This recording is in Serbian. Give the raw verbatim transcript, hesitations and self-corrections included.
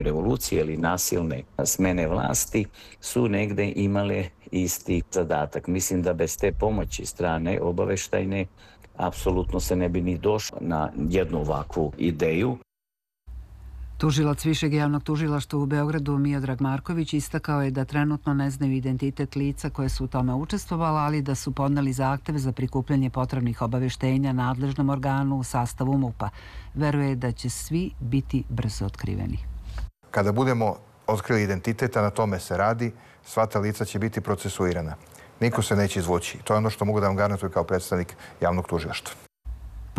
revolucije ili nasilne smene vlasti su negde imale isti zadatak. Mislim da bez te pomoći strane obaveštajne apsolutno se ne bi ni došlo na jednu ovakvu ideju. Tužilac Višeg javnog tužilaštva u Beogradu Miodrag Marković istakao je da trenutno ne znaju identitet lica koje su u tome učestvovala, ali da su podneli zahteve za prikupljanje potrebnih obaveštenja nadležnom organu u sastavu MUP-a. Veruje da će svi biti brzo otkriveni. Kada budemo otkrili identitet, a na tome se radi, sva ta lica će biti procesuirana. Niko se neće izvući. To je ono što mogu da vam garantujem kao predstavnik javnog tužilaštva.